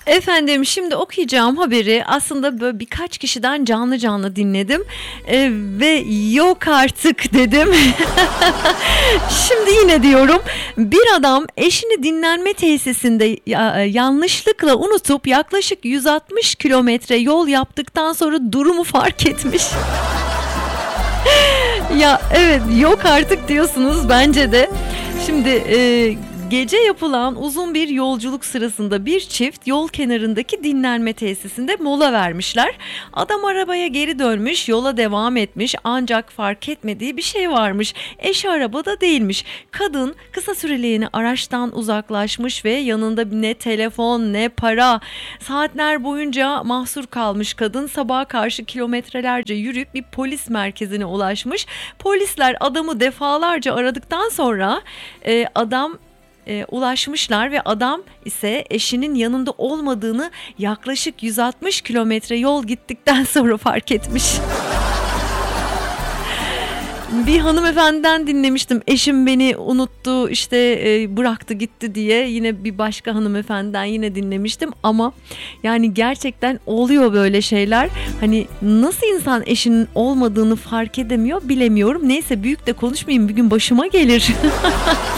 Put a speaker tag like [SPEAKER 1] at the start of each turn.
[SPEAKER 1] Efendim, şimdi okuyacağım haberi aslında böyle birkaç kişiden canlı canlı dinledim, ve yok artık dedim. Şimdi yine diyorum, bir adam eşini dinlenme tesisinde yanlışlıkla unutup yaklaşık 160 kilometre yol yaptıktan sonra durumu fark etmiş. Ya evet, yok artık diyorsunuz bence de. Şimdi gece yapılan uzun bir yolculuk sırasında bir çift yol kenarındaki dinlenme tesisinde mola vermişler. Adam arabaya geri dönmüş, yola devam etmiş, ancak fark etmediği bir şey varmış. Eşi arabada değilmiş. Kadın kısa süreliğine araçtan uzaklaşmış ve yanında ne telefon ne para. Saatler boyunca mahsur kalmış kadın, sabaha karşı kilometrelerce yürüyüp bir polis merkezine ulaşmış. Polisler adamı defalarca aradıktan sonra ulaşmışlar ve adam ise eşinin yanında olmadığını yaklaşık 160 kilometre yol gittikten sonra fark etmiş. Bir hanımefendiden dinlemiştim. Eşim beni unuttu, işte bıraktı gitti diye. Yine bir başka hanımefendiden yine dinlemiştim ama yani gerçekten oluyor böyle şeyler. Hani nasıl insan eşinin olmadığını fark edemiyor bilemiyorum. Neyse, büyük de konuşmayayım, bir gün başıma gelir.